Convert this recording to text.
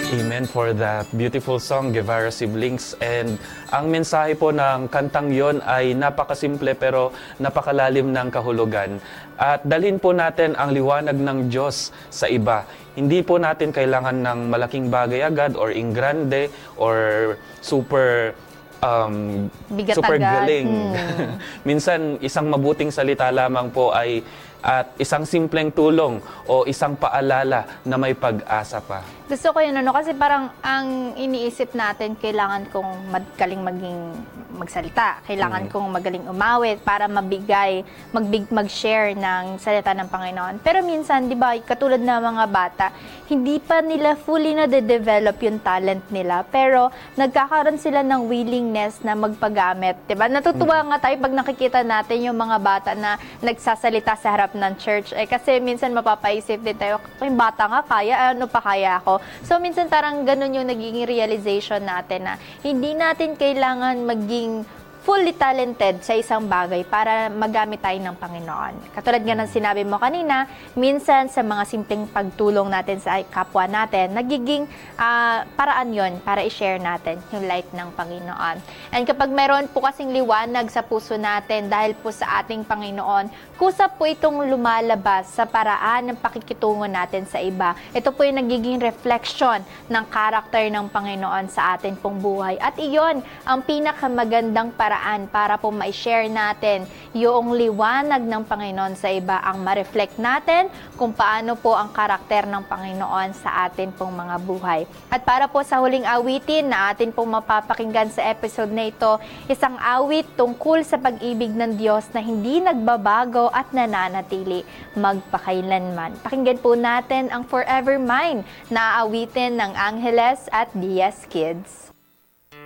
Amen for that beautiful song, Guevara Siblings. And ang mensahe po ng kantang yon ay napakasimple pero napakalalim ng kahulugan. At dalhin po natin ang liwanag ng Diyos sa iba. Hindi po natin kailangan ng malaking bagay agad or ingrande or super Bigat super agad. galing. Minsan, isang mabuting salita lamang po ay at isang simpleng tulong o isang paalala na may pag-asa pa. Gusto ko yun, kasi parang ang iniisip natin, kailangan kong magaling magsalita, kailangan kong magaling umawit para mag-share ng salita ng Panginoon. Pero minsan, di ba, katulad ng mga bata, hindi pa nila fully na-develop yung talent nila, pero nagkakaroon sila ng willingness na magpagamit. Di ba? Natutuwa nga tayo pag nakikita natin yung mga bata na nagsasalita sa harap ng church. Kasi minsan mapapaisip din tayo, yung bata nga kaya, ano pa kaya ako? So minsan parang ganun yung nagiging realization natin na hindi natin kailangan maging fully talented sa isang bagay para magamit tayo ng Panginoon. Katulad nga ng sinabi mo kanina, minsan sa mga simpleng pagtulong natin sa kapwa natin, nagiging paraan yon para i-share natin yung light ng Panginoon. And kapag meron po kasing liwanag sa puso natin dahil po sa ating Panginoon, kusa po itong lumalabas sa paraan ng pakikitungo natin sa iba. Ito po yung nagiging reflection ng karakter ng Panginoon sa atin pong buhay. At iyon ang pinakamagandang paraan para po ma-share natin yung liwanag ng Panginoon sa iba, ang ma-reflect natin kung paano po ang karakter ng Panginoon sa atin pong mga buhay. At para po sa huling awitin na atin pong mapapakinggan sa episode na ito, isang awit tungkol sa pag-ibig ng Diyos na hindi nagbabago at nananatili magpakailanman. Pakinggan po natin ang Forever Mine na awitin ng Angeles at Diaz Kids.